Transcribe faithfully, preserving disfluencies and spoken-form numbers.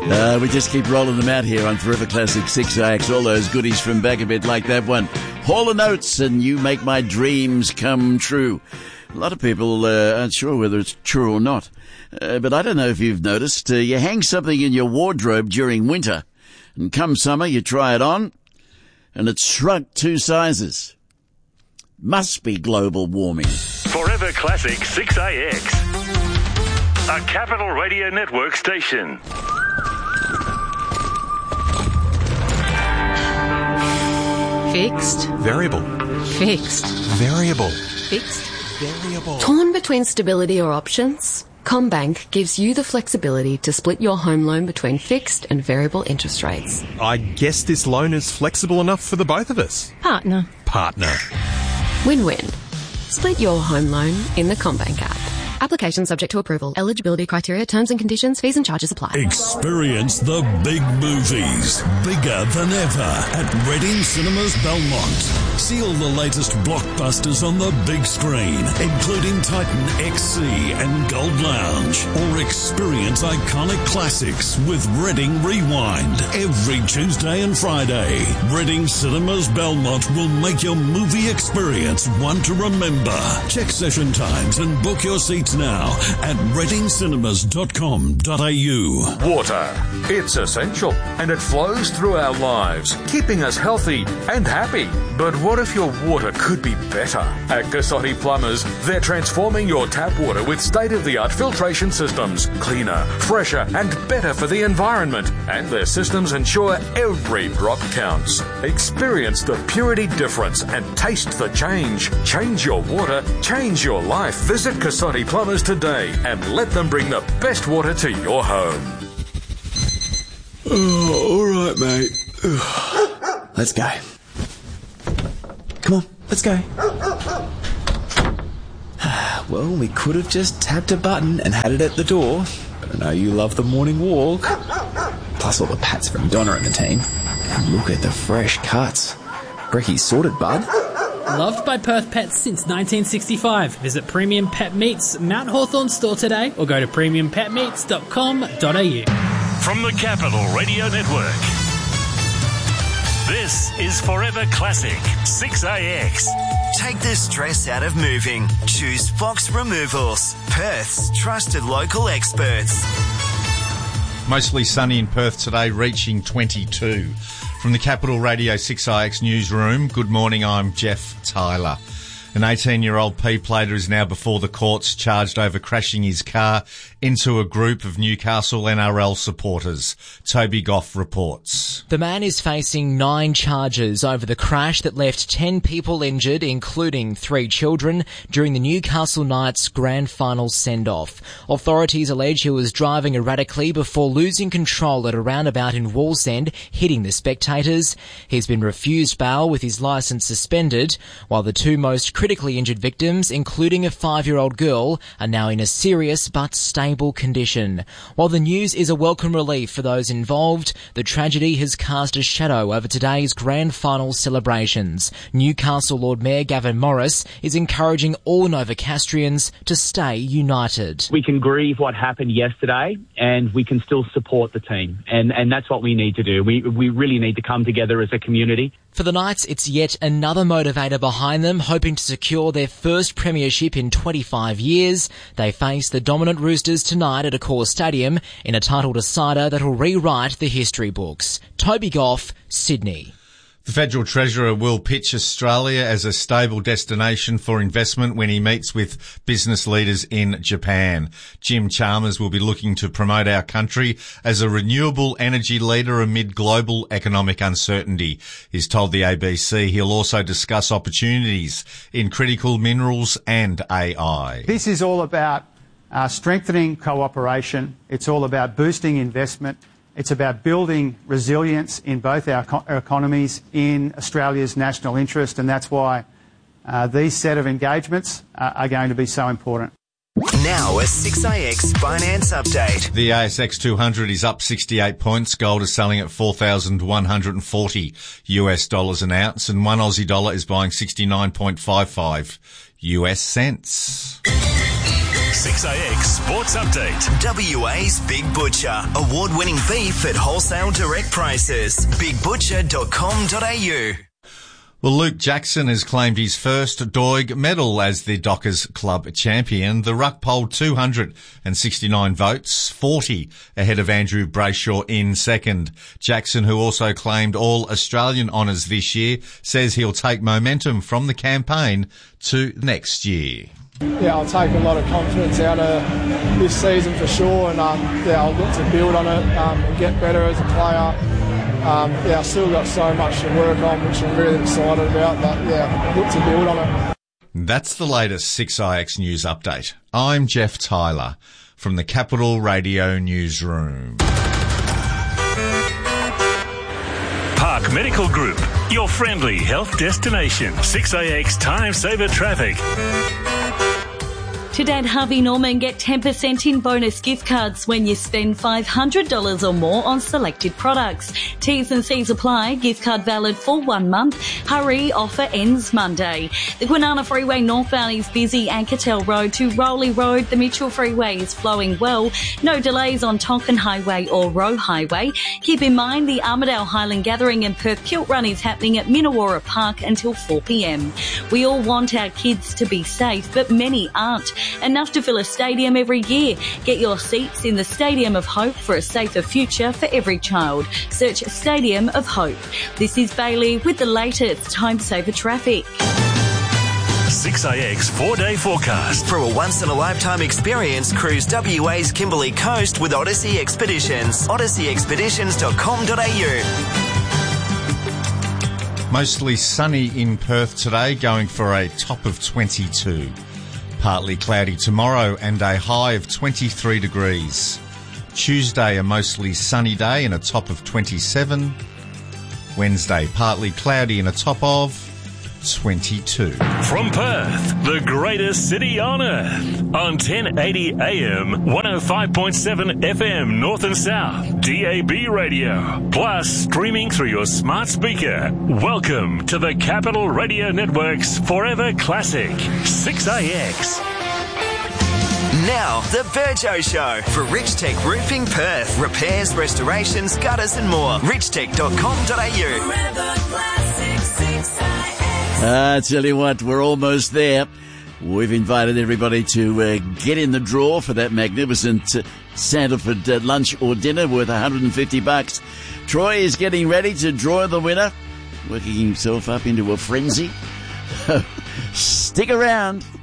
Uh, we just keep rolling them out here on Forever Classic six A X. All those goodies from back a bit like that one. Hall and Oates and You Make My Dreams Come True. A lot of people uh, aren't sure whether it's true or not. Uh, but I don't know if you've noticed, uh, you hang something in your wardrobe during winter, and come summer you try it on, and it's shrunk two sizes. Must be global warming. Forever Classic six A X. A Capital Radio Network station. Fixed. Variable. Fixed. Variable. Fixed. Variable. Torn between stability or options? CommBank gives you the flexibility to split your home loan between fixed and variable interest rates. I guess this loan is flexible enough for the both of us. Partner. Partner. Win-win. Split your home loan in the CommBank app. Application subject to approval. Eligibility criteria, terms and conditions, fees and charges apply. Experience the big movies, bigger than ever, at Reading Cinemas Belmont. See all the latest blockbusters on the big screen, including Titan X C and Gold Lounge. Or experience iconic classics with Reading Rewind every Tuesday and Friday. Reading Cinemas Belmont will make your movie experience one to remember. Check session times and book your seats now at reading cinemas dot com dot a u. Water. It's essential and it flows through our lives, keeping us healthy and happy. But what if your water could be better? At Cassotti Plumbers, they're transforming your tap water with state-of-the-art filtration systems. Cleaner, fresher and better for the environment. And their systems ensure every drop counts. Experience the purity difference and taste the change. Change your water, change your life. Visit Cassotti Plumbers today and let them bring the best water to your home. Oh, all right, mate. Let's go. Come on, let's go. Well, we could have just tapped a button and had it at the door, but I know you love the morning walk. Plus all the pats from Donna and the team. And look at the fresh cuts. Brecky's sorted, bud. Loved by Perth Pets since nineteen sixty-five. Visit Premium Pet Meats Mount Hawthorn store today or go to premium pet meats dot com dot a u. From the Capital Radio Network, this is Forever Classic six A X. Take the stress out of moving. Choose Fox Removals, Perth's trusted local experts. Mostly sunny in Perth today, reaching twenty-two. From the Capital Radio six A X newsroom, good morning, I'm Jeff Tyler. An eighteen-year-old P-plater is now before the courts, charged over crashing his car into a group of Newcastle N R L supporters. Toby Goff reports. The man is facing nine charges over the crash that left ten people injured, including three children, during the Newcastle Knights grand final send-off. Authorities allege he was driving erratically before losing control at a roundabout in Wallsend, hitting the spectators. He's been refused bail with his licence suspended, while the two most critically injured victims, including a five-year-old girl, are now in a serious but stable condition. While the news is a welcome relief for those involved, the tragedy has cast a shadow over today's grand final celebrations. Newcastle Lord Mayor Gavin Morris is encouraging all Novocastrians to stay united. We can grieve what happened yesterday and we can still support the team, and, and that's what we need to do. We, we really need to come together as a community. For the Knights, it's yet another motivator behind them, hoping to secure their first premiership in twenty-five years. They face the dominant Roosters tonight at Accor Stadium in a title decider that'll rewrite the history books. Toby Goff, Sydney. The Federal Treasurer will pitch Australia as a stable destination for investment when he meets with business leaders in Japan. Jim Chalmers will be looking to promote our country as a renewable energy leader amid global economic uncertainty. He's told the A B C he'll also discuss opportunities in critical minerals and A I. This is all about uh, strengthening cooperation. It's all about boosting investment. It's about building resilience in both our, co- our economies in Australia's national interest, and that's why uh, these set of engagements uh, are going to be so important. Now a six A X finance update. The A S X two hundred is up sixty-eight points. Gold is selling at four thousand one hundred forty U S dollars an ounce, and one Aussie dollar is buying sixty-nine point five five U S cents. six A X Sports Update. W A's Big Butcher. Award-winning beef at wholesale direct prices. big butcher dot com dot a u. Well, Luke Jackson has claimed his first Doig medal as the Dockers Club champion. The ruck polled two hundred sixty-nine votes, forty ahead of Andrew Brayshaw in second. Jackson, who also claimed all Australian honours this year, says he'll take momentum from the campaign to next year. Yeah, I'll take a lot of confidence out of this season for sure, and um, yeah, I'll look to build on it um, and get better as a player. Um, yeah, I've still got so much to work on, which I'm really excited about, but yeah, look to build on it. That's the latest six I X News Update. I'm Jeff Tyler from the Capital Radio Newsroom. Park Medical Group, your friendly health destination. six A X Time Saver Traffic. To Dad Harvey Norman, get ten percent in bonus gift cards when you spend five hundred dollars or more on selected products. T's and C's apply. Gift card valid for one month. Hurry, offer ends Monday. The Kwinana Freeway northbound is busy. Ankertel Road to Rowley Road. The Mitchell Freeway is flowing well. No delays on Tonkin Highway or Roe Highway. Keep in mind the Armidale Highland Gathering and Perth Kilt Run is happening at Minnawara Park until four p.m. We all want our kids to be safe, but many aren't. Enough to fill a stadium every year. Get your seats in the Stadium of Hope for a safer future for every child. Search Stadium of Hope. This is Bailey with the latest Time Saver Traffic. six A X four-day forecast. For a once-in-a-lifetime experience, cruise W A's Kimberley Coast with Odyssey Expeditions. odyssey expeditions dot com dot a u. Mostly sunny in Perth today, going for a top of twenty-two. Partly cloudy tomorrow and a high of twenty-three degrees. Tuesday, a mostly sunny day and a top of twenty-seven. Wednesday, partly cloudy and a top of twenty-two. From Perth, the greatest city on earth. On ten eighty A M, one oh five point seven F M North and South, D A B radio. Plus, streaming through your smart speaker. Welcome to the Capital Radio Network's Forever Classic, six A X. Now, the Virgo Show for Rich Tech Roofing Perth. Repairs, restorations, gutters and more. rich tech dot com dot a u. Forever Classic six A X. I tell you what, we're almost there. We've invited everybody to uh, get in the draw for that magnificent uh, Sandalford uh, lunch or dinner worth one hundred fifty bucks. Troy is getting ready to draw the winner, working himself up into a frenzy. Stick around.